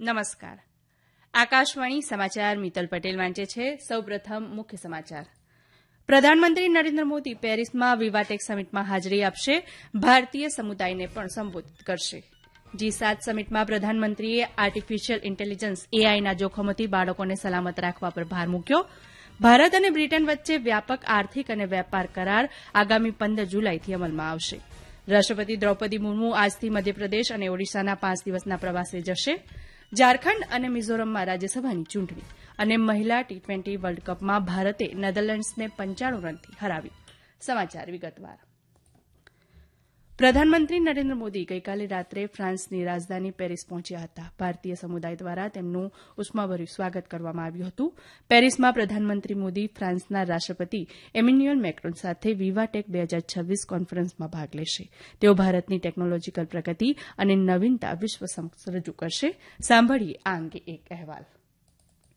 નમસ્કાર. આકાશવાણી સમાચાર મિત્તલ પટેલ વાંચે છે. સૌપ્રથમ મુખ્ય સમાચાર. પ્રધાનમંત્રી નરેન્દ્ર મોદી પેરિસમાં વિવાટેક સમિટમાં હાજરી આપશે. ભારતીય સમુદાયને પણ સંબોધિત કરશે. G7 સમિટમાં પ્રધાનમંત્રીએ આર્ટિફિશિયલ ઇન્ટેલિજન્સ એઆઈના જોખમોથી બાળકોને સલામત રાખવા પર ભાર મૂક્યો. ભારત અને બ્રિટન વચ્ચે વ્યાપક આર્થિક અને વેપાર કરાર આગામી 15 જુલાઈથી અમલમાં આવશે. રાષ્ટ્રપતિ દ્રૌપદી મુર્મુ આજથી મધ્યપ્રદેશ અને ઓડિશાના 5 દિવસના પ્રવાસે જશે. ઝારખંડ અને મિઝોરમમાં રાજ્યસભાની ચૂંટણી અને મહિલા T20 વર્લ્ડ કપમાં ભારતે નેધરલેન્ડ્સને 95 રનથી હરાવ્યું. સમાચાર વિગતવાર. પ્રધાનમંત્રી નરેન્દ્ર મોદી ગઈકાલે રાત્રે ફ્રાન્સની રાજધાની પેરિસ પહોંચ્યા હતા. ભારતીય સમુદાય દ્વારા તેમનું ઉષ્માભર્યું સ્વાગત કરવામાં આવ્યું હતું. પેરિસમાં પ્રધાનમંત્રી મોદી ફ્રાન્સના રાષ્ટ્રપતિ એમેન્યુએલ મેક્રોન સાથે વિવાટેક 2026 કોન્ફરન્સમાં ભાગ લેશે. તેઓ ભારતની ટેકનોલોજીકલ પ્રગતિ અને નવીનતા વિશ્વ સમક્ષ રજૂ કરશે. સાંભળીએ આ અંગે એક અહેવાલ.